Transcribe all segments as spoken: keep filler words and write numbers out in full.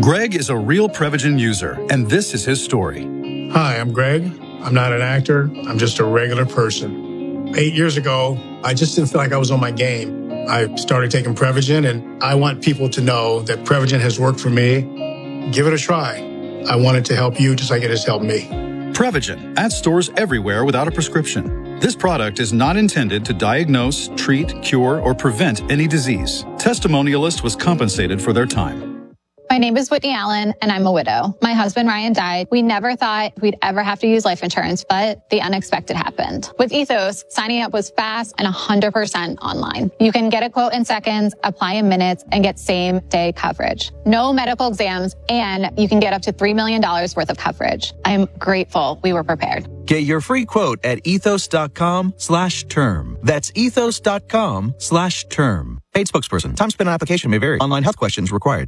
Greg is a real Prevagen user, and this is his story. Hi, I'm Greg. I'm not an actor. I'm just a regular person. Eight years ago, I just didn't feel like I was on my game. I started taking Prevagen, and I want people to know that Prevagen has worked for me. Give it a try. I want it to help you just like it has helped me. Prevagen, at stores everywhere without a prescription. This product is not intended to diagnose, treat, cure, or prevent any disease. Testimonialist was compensated for their time. My name is Whitney Allen, and I'm a widow. My husband, Ryan, died. We never thought we'd ever have to use life insurance, but the unexpected happened. With Ethos, signing up was fast and one hundred percent online. You can get a quote in seconds, apply in minutes, and get same-day coverage. No medical exams, and you can get up to three million dollars worth of coverage. I'm grateful we were prepared. Get your free quote at ethos.com slash term. That's ethos.com slash term. Paid spokesperson. Time spent on application may vary. Online health questions required.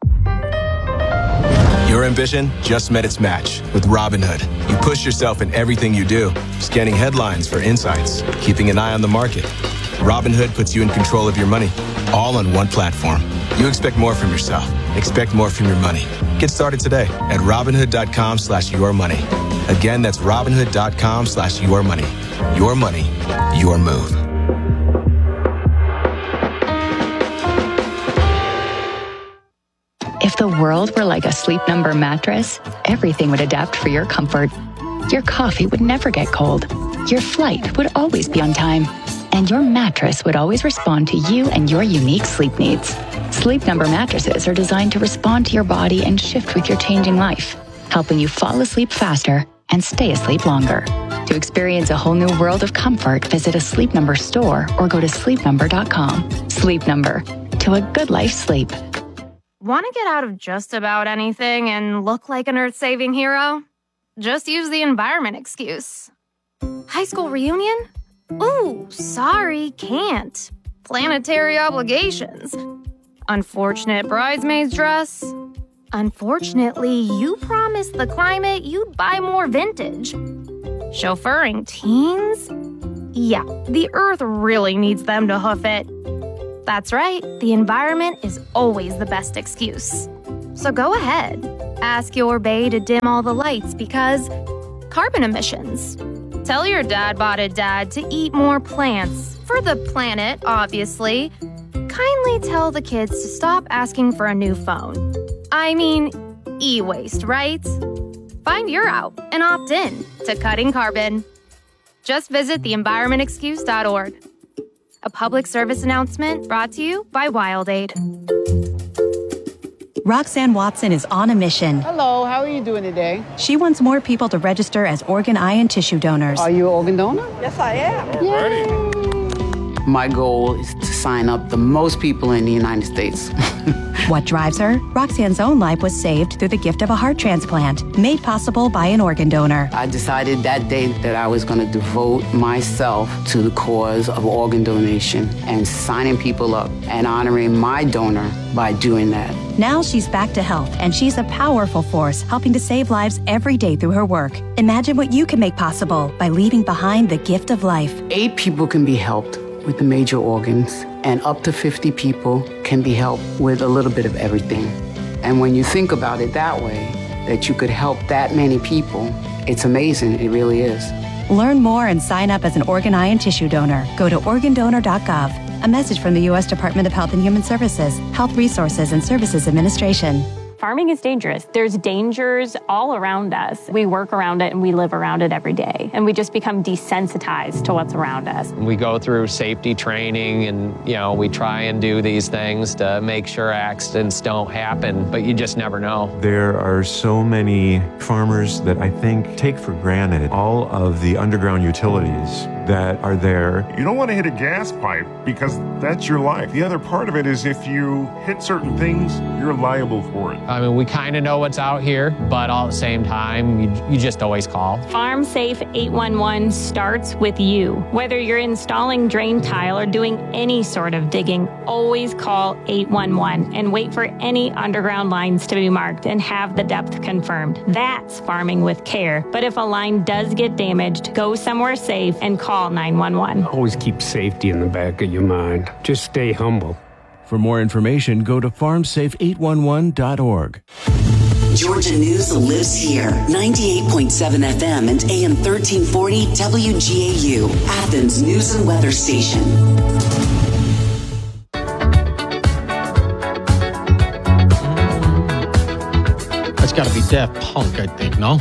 Your ambition just met its match with Robinhood. You push yourself in everything you do, scanning headlines for insights, keeping an eye on the market. Robinhood puts you in control of your money, all on one platform. You expect more from yourself. Expect more from your money. Get started today at Robinhood.com slash your money. Again, that's Robinhood.com slash your money. Your money, your move. If the world were like a Sleep Number mattress, everything would adapt for your comfort. Your coffee would never get cold. Your flight would always be on time. And your mattress would always respond to you and your unique sleep needs. Sleep Number mattresses are designed to respond to your body and shift with your changing life, helping you fall asleep faster and stay asleep longer. To experience a whole new world of comfort, visit a Sleep Number store or go to sleep number dot com. Sleep Number. To a good life sleep. Want to get out of just about anything and look like an earth-saving hero? Just use the environment excuse. High school reunion? Ooh, sorry, can't. Planetary obligations. Unfortunate bridesmaid's dress. Unfortunately, you promised the climate you'd buy more vintage. Chauffeuring teens? Yeah, the earth really needs them to hoof it. That's right, the environment is always the best excuse. So go ahead, ask your bae to dim all the lights because carbon emissions. Tell your dad bod a dad to eat more plants, for the planet, obviously. Kindly tell the kids to stop asking for a new phone. I mean, e-waste, right? Find your out and opt in to cutting carbon. Just visit the environment excuse dot org. A public service announcement brought to you by WildAid. Roxanne Watson is on a mission. Hello, how are you doing today? She wants more people to register as organ, eye, and tissue donors. Are you an organ donor? Yes, I am. Yay. My goal is to sign up the most people in the United States. What drives her? Roxanne's own life was saved through the gift of a heart transplant, made possible by an organ donor. I decided that day that I was going to devote myself to the cause of organ donation and signing people up and honoring my donor by doing that. Now she's back to health, and she's a powerful force helping to save lives every day through her work. Imagine what you can make possible by leaving behind the gift of life. Eight people can be helped with the major organs, and up to fifty people can be helped with a little bit of everything. And when you think about it that way, that you could help that many people, it's amazing. It really is. Learn more and sign up as an organ, eye, and tissue donor. Go to organ donor dot gov. A message from the U S Department of Health and Human Services, Health Resources and Services Administration. Farming is dangerous. There's dangers all around us. We work around it and we live around it every day. And we just become desensitized to what's around us. We go through safety training and, you know, we try and do these things to make sure accidents don't happen, but you just never know. There are so many farmers that I think take for granted all of the underground utilities that are there. You don't want to hit a gas pipe because that's your life. The other part of it is if you hit certain things, you're liable for it. I mean, we kind of know what's out here, but all at the same time, you, you just always call. Farm Safe eight one one starts with you. Whether you're installing drain tile or doing any sort of digging, always call eight one one and wait for any underground lines to be marked and have the depth confirmed. That's farming with care. But if a line does get damaged, go somewhere safe and call nine one one. Always keep safety in the back of your mind. Just stay humble. For more information, go to farm safe eight one one dot org. Georgia News lives here. ninety-eight point seven F M and A M thirteen forty W G A U, Athens News and Weather Station. That's got to be Daft Punk, I think, no?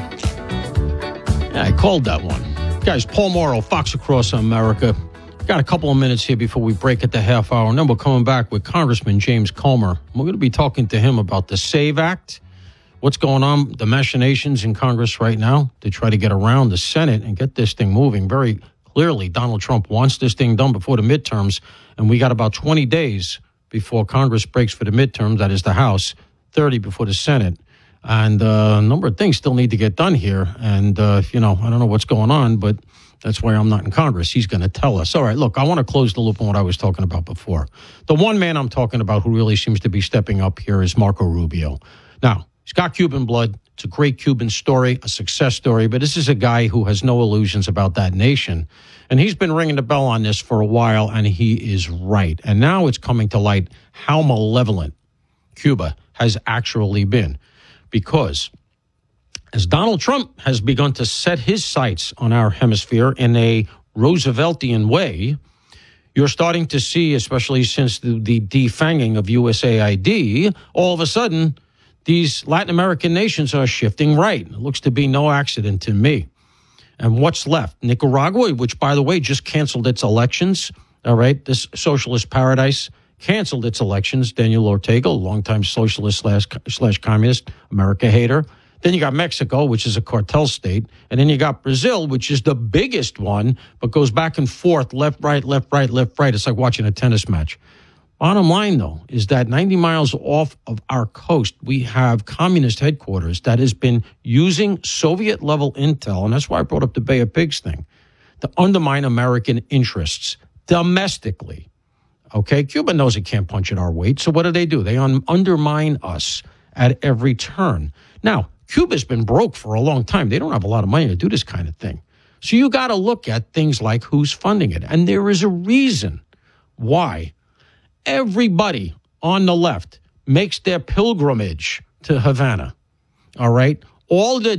Yeah, I called that one. Guys, Paul Morrow, Fox Across America. Got a couple of minutes here before we break at the half hour, and then we're coming back with Congressman James Comer. We're going to be talking to him about the SAVE Act, what's going on, the machinations in Congress right now to try to get around the Senate and get this thing moving. Very clearly, Donald Trump wants this thing done before the midterms, and we got about twenty days before Congress breaks for the midterms, that is the House, thirty before the Senate. And uh, a number of things still need to get done here. And, uh, you know, I don't know what's going on, but that's why I'm not in Congress. He's going to tell us. All right, look, I want to close the loop on what I was talking about before. The one man I'm talking about who really seems to be stepping up here is Marco Rubio. Now, he's got Cuban blood. It's a great Cuban story, a success story, but this is a guy who has no illusions about that nation. And he's been ringing the bell on this for a while, and he is right. And now it's coming to light how malevolent Cuba has actually been. Because as Donald Trump has begun to set his sights on our hemisphere in a Rooseveltian way, you're starting to see, especially since the, the defanging of U S A I D, all of a sudden, these Latin American nations are shifting right. It looks to be no accident to me. And what's left? Nicaragua, which, by the way, just canceled its elections. All right, this socialist paradise canceled its elections. Daniel Ortega, a longtime socialist slash, slash communist, America hater. Then you got Mexico, which is a cartel state. And then you got Brazil, which is the biggest one, but goes back and forth, left, right, left, right, left, right. It's like watching a tennis match. Bottom line, though, is that ninety miles off of our coast, we have communist headquarters that has been using Soviet-level intel, and that's why I brought up the Bay of Pigs thing, to undermine American interests domestically. Okay, Cuba knows it can't punch at our weight, so what do they do? They un- undermine us at every turn. Now, Cuba's been broke for a long time. They don't have a lot of money to do this kind of thing. So you got to look at things like who's funding it. And there is a reason why everybody on the left makes their pilgrimage to Havana. All right? All the